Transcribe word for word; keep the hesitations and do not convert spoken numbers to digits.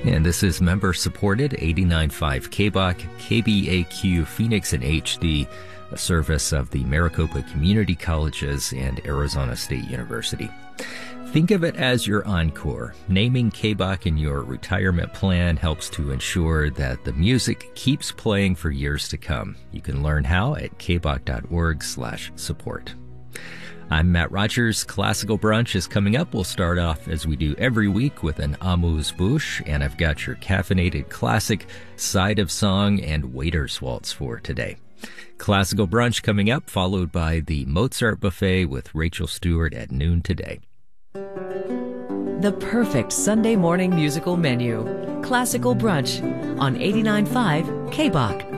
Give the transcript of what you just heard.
And this is member-supported eighty-nine point five K B O C, K B A Q Phoenix in H D, a service of the Maricopa Community Colleges and Arizona State University. Think of it as your encore. Naming K B O C in your retirement plan helps to ensure that the music keeps playing for years to come. You can learn how at kboc.org slash support. I'm Matt Rogers. Classical Brunch is coming up. We'll start off, as we do every week, with an amuse-bouche, and I've got your caffeinated classic, Side of Song, and Waiter's Waltz for today. Classical Brunch coming up, followed by the Mozart Buffet with Rachel Stewart at noon today. The perfect Sunday morning musical menu. Classical Brunch on eighty-nine point five K B O C.